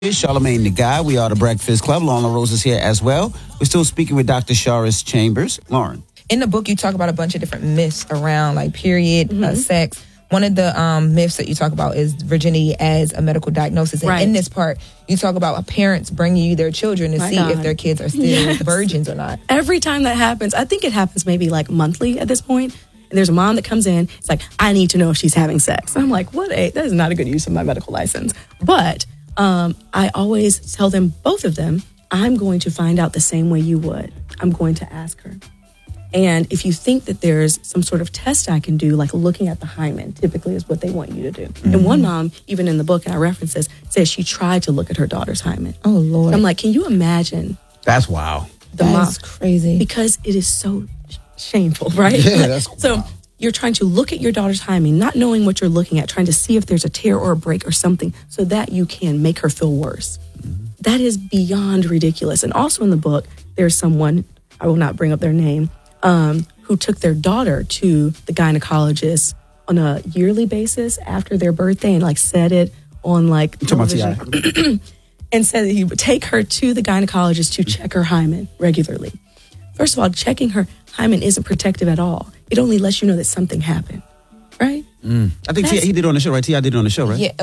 It's Charlamagne the Guy. We are the Breakfast Club. Lauren LaRose is here as well. We're still speaking with Dr. Charis Chambers. Lauren. In the book, you talk about a bunch of different myths around like period, sex. One of the myths that you talk about is virginity as a medical diagnosis. And in this part, you talk about parents bringing you their children to see if their kids are still virgins or not. Every time that happens, I think it happens maybe like monthly at this point. And there's a mom that comes in. It's like, I need to know if she's having sex. I'm like, that is not a good use of my medical license. But I always tell them, both of them, I'm going to find out the same way you would. I'm going to ask her. And if you think that there's some sort of test I can do, like looking at the hymen, typically is what they want you to do. And one mom, even in the book, and I reference this, says she tried to look at her daughter's hymen. Oh, Lord. I'm like, can you imagine? That's wow. That's crazy. Because it is so shameful, right? Yeah, that's wow. So you're trying to look at your daughter's hymen, not knowing what you're looking at, trying to see if there's a tear or a break or something so that you can make her feel worse. That is beyond ridiculous. And also in the book, there's someone, I will not bring up their name, who took their daughter to the gynecologist on a yearly basis after their birthday and like said it on like television and said that he would take her to the gynecologist to check her hymen regularly. First of all, checking her hymen isn't protective at all. It only lets you know that something happened, right? I think he did it on the show, right? T.I. did it on the show, right? Yeah,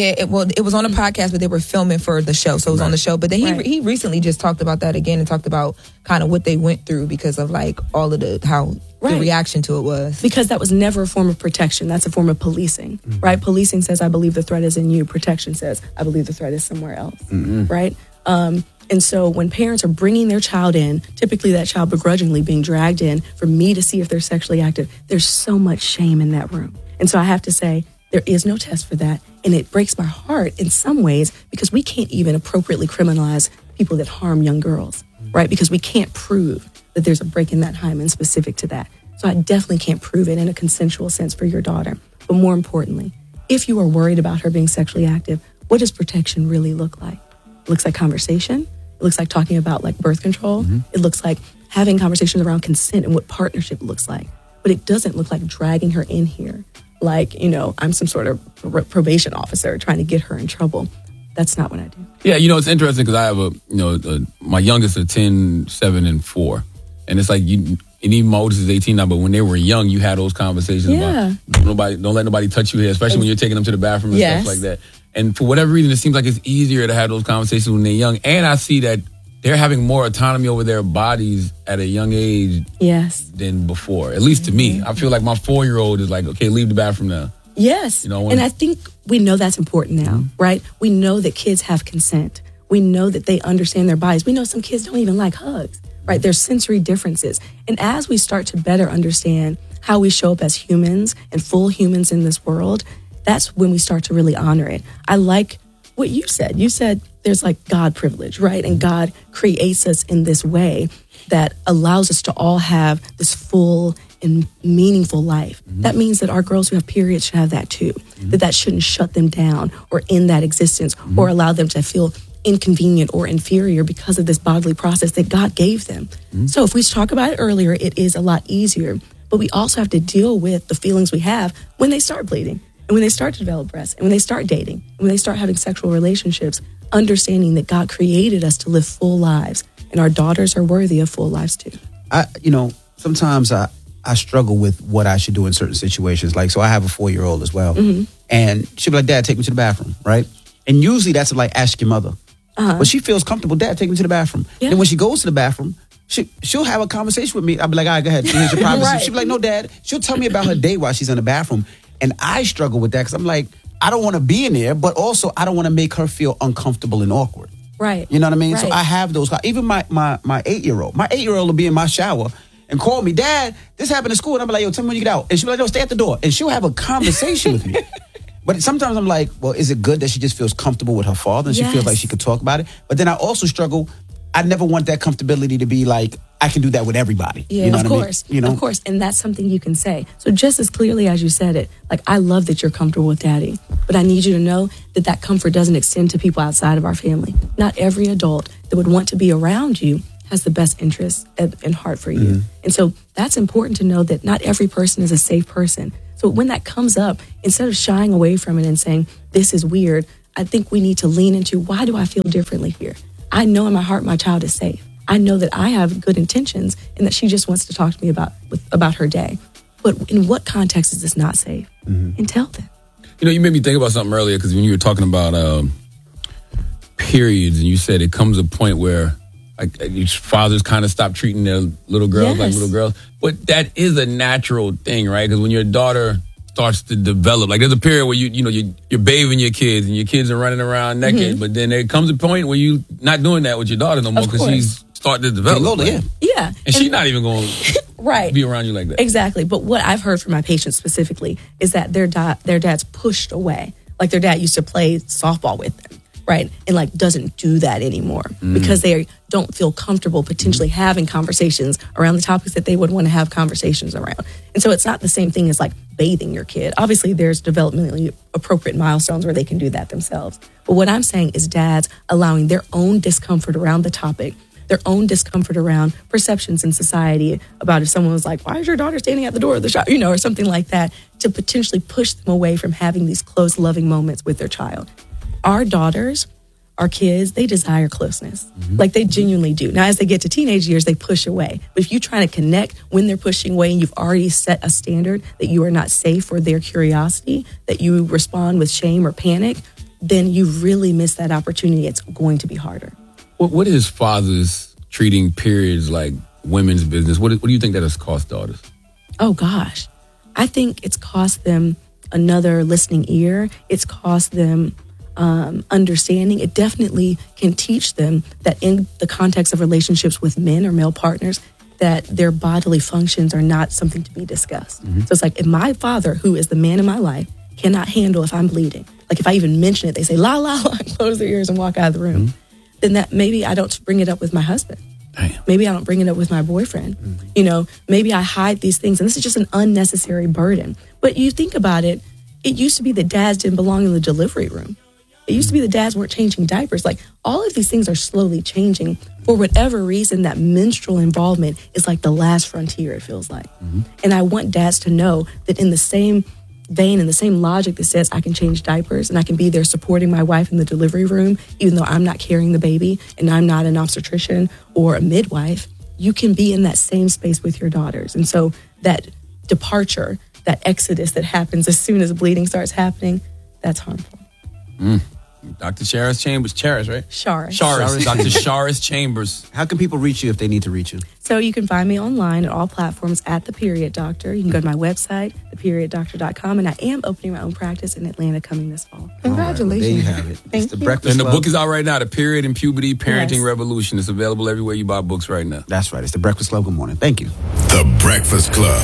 it was on a podcast, but they were filming for the show, so it was on the show. But then he recently just talked about that again and talked about kind of what they went through because of like all of the reaction to it was. Because that was never a form of protection. That's a form of policing, right? Policing says, I believe the threat is in you. Protection says, I believe the threat is somewhere else, right? And so when parents are bringing their child in, typically that child begrudgingly being dragged in for me to see if they're sexually active, there's so much shame in that room. And so I have to say, there is no test for that. And it breaks my heart in some ways because we can't even appropriately criminalize people that harm young girls, right? Because we can't prove that there's a break in that hymen specific to that. So I definitely can't prove it in a consensual sense for your daughter. But more importantly, if you are worried about her being sexually active, what does protection really look like? It looks like conversation. It looks like talking about like birth control. It looks like having conversations around consent and what partnership looks like. But it doesn't look like dragging her in here like, I'm some sort of probation officer trying to get her in trouble. That's not what I do. Yeah, it's interesting because I have my youngest are 10, 7, and 4. And it's like, and even my oldest is 18 now, but when they were young, you had those conversations about don't let nobody touch you here, especially when you're taking them to the bathroom and stuff like that. And for whatever reason, it seems like it's easier to have those conversations when they're young. And I see that they're having more autonomy over their bodies at a young age than before, at least to me. I feel like my 4-year-old is like, okay, leave the bathroom now. Yes. And I think we know that's important now, right? We know that kids have consent. We know that they understand their bodies. We know some kids don't even like hugs, right? There's sensory differences. And as we start to better understand how we show up as humans and full humans in this world, that's when we start to really honor it. I like what you said. You said there's like God privilege, right? And God creates us in this way that allows us to all have this full and meaningful life. That means that our girls who have periods should have that too. That shouldn't shut them down or end that existence or allow them to feel inconvenient or inferior because of this bodily process that God gave them. So if we talk about it earlier, it is a lot easier. But we also have to deal with the feelings we have when they start bleeding. And when they start to develop breasts, and when they start dating, and when they start having sexual relationships, understanding that God created us to live full lives, and our daughters are worthy of full lives too. Sometimes I struggle with what I should do in certain situations. Like, so I have a 4-year-old as well, and she'll be like, "Dad, take me to the bathroom," right? And usually that's like, ask your mother. But she feels comfortable, "Dad, take me to the bathroom." And when she goes to the bathroom, she'll have a conversation with me. I'll be like, "All right, go ahead. Here's your privacy." She'll be like, "No, Dad." She'll tell me about her day while she's in the bathroom. And I struggle with that because I'm like, I don't want to be in there, but also I don't want to make her feel uncomfortable and awkward. Right. You know what I mean? Right. So I have those. Even my 8-year-old. My 8-year-old will be in my shower and call me, "Dad, this happened in school." And I'm like, "Yo, tell me when you get out." And she'll be like, "No, stay at the door." And she'll have a conversation with me. But sometimes I'm like, well, is it good that she just feels comfortable with her father and she feels like she could talk about it? But then I also struggle. I never want that comfortability to be like, I can do that with everybody. Yeah, you know of course. I mean? Of course. And that's something you can say. So just as clearly as you said it, like, I love that you're comfortable with Daddy, but I need you to know that that comfort doesn't extend to people outside of our family. Not every adult that would want to be around you has the best interest in heart for you. And so that's important to know that not every person is a safe person. So when that comes up, instead of shying away from it and saying, this is weird, I think we need to lean into, why do I feel differently here? I know in my heart my child is safe. I know that I have good intentions and that she just wants to talk to me about her day. But in what context is this not safe? And tell them. You made me think about something earlier, because when you were talking about periods, and you said it comes a point where fathers kind of stop treating their little girls like little girls. But that is a natural thing, right? Because when your daughter starts to develop, like there's a period where you're bathing your kids and your kids are running around naked, but then there comes a point where you're not doing that with your daughter no more, because she's starting to develop. Yeah. And she's not even going to be around you like that. Exactly. But what I've heard from my patients specifically is that their dad's pushed away. Like their dad used to play softball with them, right? And like doesn't do that anymore because they don't feel comfortable potentially having conversations around the topics that they would want to have conversations around. And so it's not the same thing as like bathing your kid. Obviously, there's developmentally appropriate milestones where they can do that themselves. But what I'm saying is dads allowing their own discomfort around the topic, their own discomfort around perceptions in society about if someone was like, why is your daughter standing at the door of the shop, or something like that, to potentially push them away from having these close, loving moments with their child. Our daughters, our kids, they desire closeness. Like they genuinely do. Now, as they get to teenage years, they push away. But if you try to connect when they're pushing away and you've already set a standard that you are not safe for their curiosity, that you respond with shame or panic, then you really miss that opportunity. It's going to be harder. What is fathers treating periods like women's business? What do you think that has cost daughters? Oh, gosh. I think it's cost them another listening ear. It's cost them understanding. It definitely can teach them that in the context of relationships with men or male partners, that their bodily functions are not something to be discussed. So it's like, if my father, who is the man in my life, cannot handle if I'm bleeding, like if I even mention it, they say, la, la, la, and close their ears and walk out of the room, then that maybe I don't bring it up with my husband. Damn. Maybe I don't bring it up with my boyfriend. Maybe I hide these things, and this is just an unnecessary burden. But you think about it, it used to be that dads didn't belong in the delivery room. It used to be the dads weren't changing diapers. Like, all of these things are slowly changing. For whatever reason, that menstrual involvement is like the last frontier, it feels like. And I want dads to know that in the same vein and the same logic that says I can change diapers and I can be there supporting my wife in the delivery room, even though I'm not carrying the baby and I'm not an obstetrician or a midwife, you can be in that same space with your daughters. And so that departure, that exodus that happens as soon as bleeding starts happening, that's harmful. Dr. Charis Chambers. Charis, right? Charis. Dr. Charis Chambers. How can people reach you if they need to reach you? So you can find me online at all platforms at The Period Doctor. You can go to my website, theperiod.doctor.com, and I am opening my own practice in Atlanta coming this fall. Congratulations. There you have it. Thank The you. Breakfast And the Club. book is out right now, The Period and Puberty Parenting Yes. Revolution. It's available everywhere you buy books right now. That's right. It's The Breakfast Club. Good morning. Thank you. The Breakfast Club.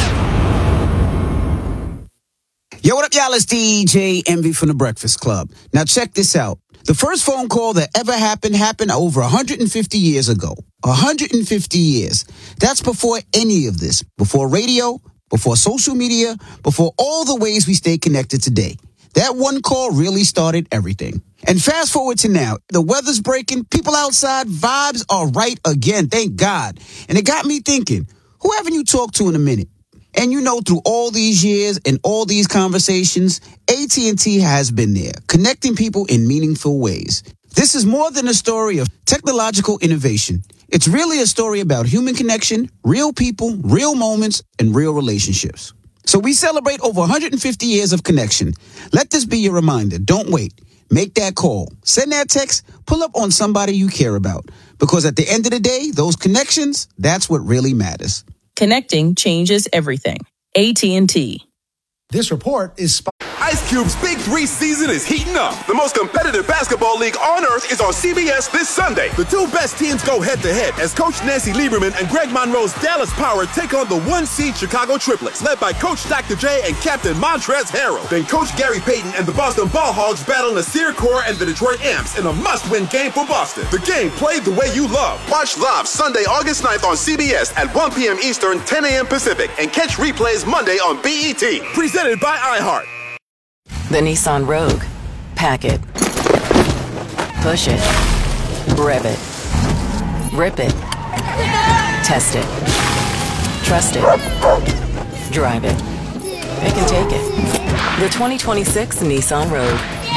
Yo, what up, y'all? It's DJ Envy from The Breakfast Club. Now, check this out. The first phone call that ever happened over 150 years ago. 150 years. That's before any of this. Before radio, before social media, before all the ways we stay connected today. That one call really started everything. And fast forward to now, the weather's breaking, people outside, vibes are right again, thank God. And it got me thinking, who haven't you talked to in a minute? And through all these years and all these conversations, AT&T has been there, connecting people in meaningful ways. This is more than a story of technological innovation. It's really a story about human connection, real people, real moments, and real relationships. So we celebrate over 150 years of connection. Let this be your reminder. Don't wait. Make that call. Send that text. Pull up on somebody you care about. Because at the end of the day, those connections, that's what really matters. Connecting changes everything. AT&T. This report is Ice Cube's Big 3 season is heating up. The most competitive basketball league on earth is on CBS this Sunday. The two best teams go head-to-head as Coach Nancy Lieberman and Greg Monroe's Dallas Power take on the 1-seed Chicago Triplets, led by Coach Dr. J and Captain Montrezl Harrell. Then Coach Gary Payton and the Boston Ball Hogs battle Nasir Kaur and the Detroit Amps in a must-win game for Boston. The game played the way you love. Watch live Sunday, August 9th on CBS at 1 p.m. Eastern, 10 a.m. Pacific, and catch replays Monday on BET. Presented by iHeart. The Nissan Rogue. Pack it. Push it. Rev it. Rip it. Test it. Trust it. Drive it. It can take it. The 2026 Nissan Rogue.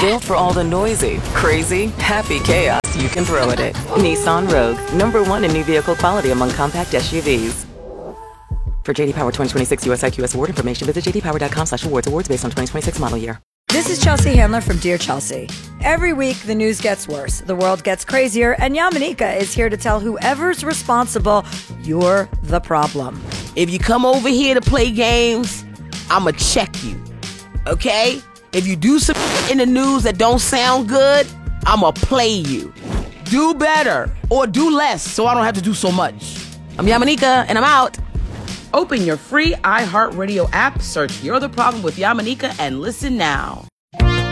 Built for all the noisy, crazy, happy chaos you can throw at it. Nissan Rogue, #1 in new vehicle quality among compact SUVs. For JD Power 2026 US IQS award information, visit jdpower.com/awards. Awards based on 2026 model year. This is Chelsea Handler from Dear Chelsea. Every week, the news gets worse, the world gets crazier, and Yamanika is here to tell whoever's responsible, you're the problem. If you come over here to play games, I'ma check you, okay? If you do some in the news that don't sound good, I'ma play you. Do better or do less so I don't have to do so much. I'm Yamanika, and I'm out. Open your free iHeartRadio app, search You're the Problem with Yamanika, and listen now.